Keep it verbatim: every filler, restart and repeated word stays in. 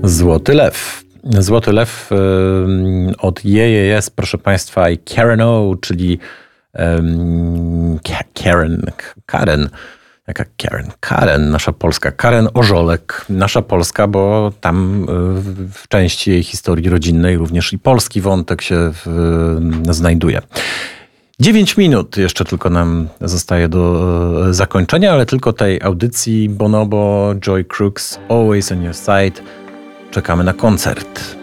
Złoty Lew. Złoty Lew y, od Jeje jest, proszę Państwa, i Karen O, czyli um, Karen, Karen, jaka Karen? Karen, nasza polska. Karen Orzolek, nasza polska, bo tam y, w części jej historii rodzinnej również i polski wątek się w, y, znajduje. Dziewięć minut jeszcze tylko nam zostaje do zakończenia, ale tylko tej audycji. Bonobo, Joy Crooks, Always on Your Side. Czekamy na koncert.